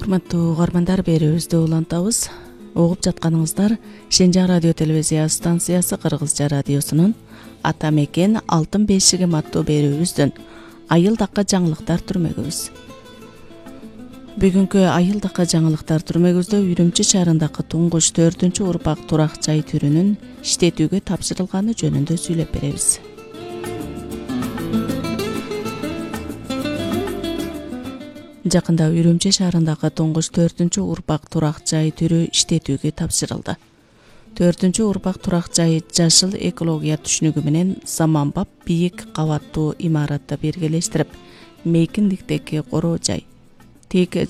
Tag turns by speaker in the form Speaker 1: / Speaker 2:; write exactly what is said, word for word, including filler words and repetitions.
Speaker 1: Урматтуу угармандар, берүүбүздү улантабыз. Угуп жатканыңыздар Шенжаң радио телевизия станциясы Кыргызча радиосунун Ата мекен алтын бешигим аттуу берүүбүздөн айылдакка жаңылыктар түрмөгүбүз. Бүгүнкү айылдакка жаңылыктар түрмөгүбүздө Үрүмчү шаарындагы туңгуч төртүнчү урпак турак жай түрүнүн иштетүүгө тапшырылганы жөнүндө сүйлөп беребиз. Жакында Үрүмчү шаарындагы туңгуч төртүнчү урпак турак жай түрү иштетүүгө тапшырылды. төртүнчү урпак турак жай жашыл экология түшүнүгү менен заманбап бийик кабаттуу имаратты биргелештирип, мейкиндиктеги короо жай, тик